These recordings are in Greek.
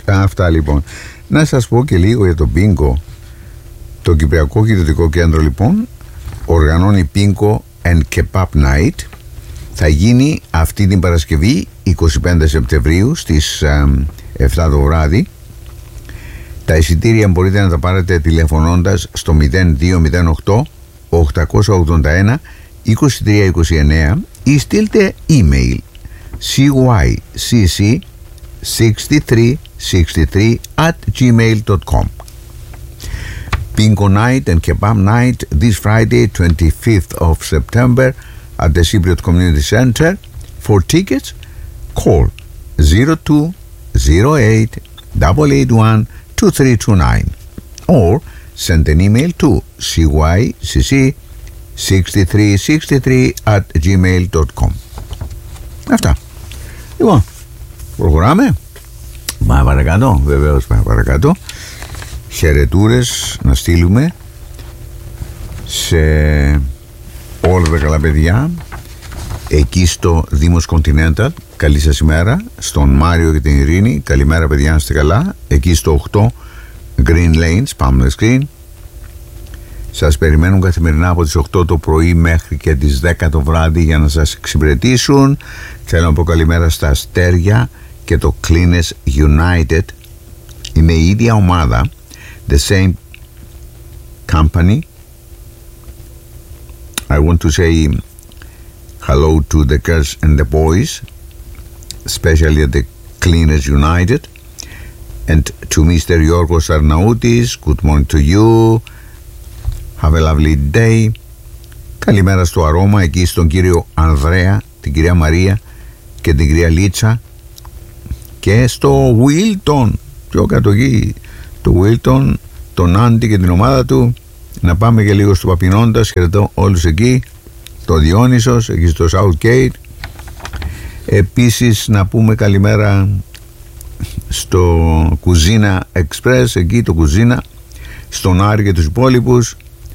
Αυτά λοιπόν. Να σας πω και λίγο για το Πίνκο. Το Κυπριακό Κοινοτικό Κέντρο λοιπόν οργανώνει Pinko and Kebab Night. Θα γίνει αυτή την Παρασκευή 25 Σεπτεμβρίου στις 7 το βράδυ. Τα εισιτήρια μπορείτε να τα πάρετε τηλεφωνώντας στο 0208 881 2329 ή στείλτε email cycc6363@gmail.com. Pinko Night and Kebab Night this Friday 25th of September at the Cypriot Community Center. For tickets call 0208 881 2329 or send an email to cycc6363@gmail.com. Αυτά. Λοιπόν, προχωράμε. Πάμε παρακάτω, βεβαίως πάμε παρακάτω. Χαιρετούρες να στείλουμε σε όλα τα καλά παιδιά εκεί στο Δήμος Continental. Καλή σας ημέρα. Στον Μάριο και την Ειρήνη, καλημέρα παιδιά, να είστε καλά. Εκεί στο 8 Green Lanes, πάμε screen. Σας περιμένουν καθημερινά από τις 8 το πρωί μέχρι και τις 10 το βράδυ για να σας εξυπηρετήσουν. Θέλω να πω καλημέρα στα Αστέρια και το Cleaners United. Είναι η ίδια ομάδα, the same company. I want to say hello to the girls and the boys, especially at the Cleaners United, and to Mr. Yorgos Arnaoutis. Good morning to you. Have a lovely day. Καλημέρα στο Αρώμα, εκεί στον κύριο Ανδρέα, την κυρία Μαρία και την κυρία Λίτσα, και στο Wilton, πιο κάτω εκεί, το Wilton, τον Άντι και την ομάδα του. Να πάμε και λίγο στο Παπινώντας, χαιρετώ όλους εκεί, το Διόνυσος, εκεί στο Southgate. Επίσης να πούμε καλημέρα στο Κουζίνα Express, εκεί το Κουζίνα, στον Άρη και τους υπόλοιπους,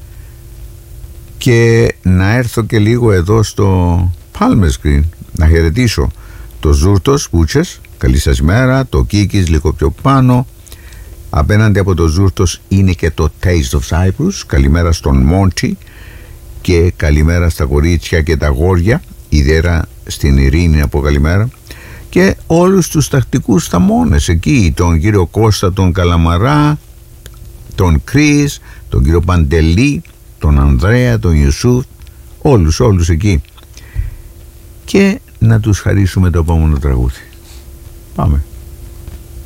και να έρθω και λίγο εδώ στο Palmer Screen να χαιρετήσω το Ζούρτος Μπούτσες, καλή σας ημέρα, το Κίκης λίγο πιο πάνω. Απέναντι από το Ζούρτος είναι και το Taste of Cyprus. Καλημέρα στον Μόντι και καλημέρα στα κορίτσια και τα αγόρια, ιδιαίτερα στην Ειρήνη από καλημέρα, και όλους τους τακτικούς θαμώνες εκεί, τον κύριο Κώστα τον Καλαμαρά, τον Κρίς, τον κύριο Παντελή, τον Ανδρέα, τον Ιουσούφ, όλους εκεί, και να τους χαρίσουμε το επόμενο τραγούδι. Πάμε.